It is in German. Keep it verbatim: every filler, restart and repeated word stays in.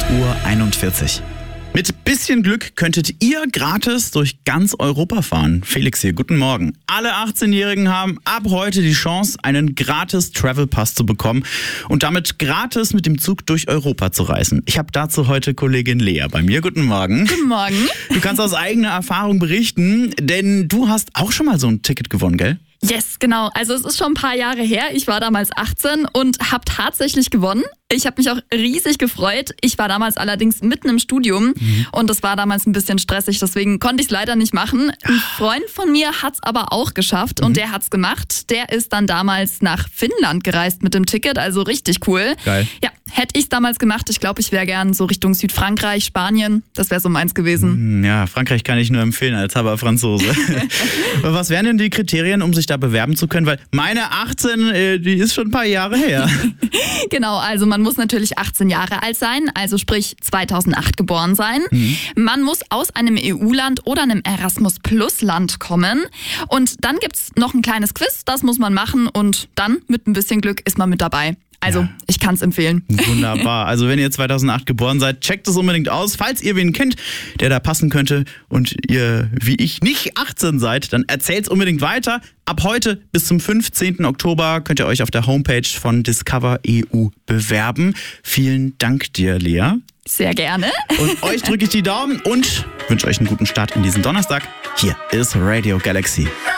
Uhr einundvierzig. Mit bisschen Glück könntet ihr gratis durch ganz Europa fahren. Felix hier, guten Morgen. Alle achtzehnjährigen haben ab heute die Chance, einen gratis Travel Pass zu bekommen und damit gratis mit dem Zug durch Europa zu reisen. Ich habe dazu heute Kollegin Lea bei mir. Guten Morgen. Guten Morgen. Du kannst aus eigener Erfahrung berichten, denn du hast auch schon mal so ein Ticket gewonnen, gell? Yes, genau. Also es ist schon ein paar Jahre her. Ich war damals achtzehn und habe tatsächlich gewonnen. Ich habe mich auch riesig gefreut. Ich war damals allerdings mitten im Studium mhm. und das war damals ein bisschen stressig, deswegen konnte ich es leider nicht machen. Ein Freund von mir hat es aber auch geschafft mhm. und der hat es gemacht. Der ist dann damals nach Finnland gereist mit dem Ticket, also richtig cool. Geil. Ja, hätte ich es damals gemacht, ich glaube, ich wäre gern so Richtung Südfrankreich, Spanien. Das wäre so meins gewesen. Ja, Frankreich kann ich nur empfehlen als halber Franzose. Was wären denn die Kriterien, um sich da bewerben zu können? Weil meine achtzehn, die ist schon ein paar Jahre her. Genau, also man muss natürlich achtzehn Jahre alt sein, also sprich zweitausendacht geboren sein. Mhm. Man muss aus einem E U-Land oder einem Erasmus-Plus-Land kommen. Und dann gibt's noch ein kleines Quiz, das muss man machen und dann mit ein bisschen Glück ist man mit dabei. Also, ja. Ich kann es empfehlen. Wunderbar. Also wenn ihr zweitausendacht geboren seid, checkt es unbedingt aus. Falls ihr wen kennt, der da passen könnte und ihr, wie ich, nicht achtzehn seid, dann erzählt's unbedingt weiter. Ab heute bis zum fünfzehnten Oktober könnt ihr euch auf der Homepage von Discover E U bewerben. Vielen Dank dir, Lea. Sehr gerne. Und euch drücke ich die Daumen und wünsche euch einen guten Start in diesen Donnerstag. Hier ist Radio Galaxy.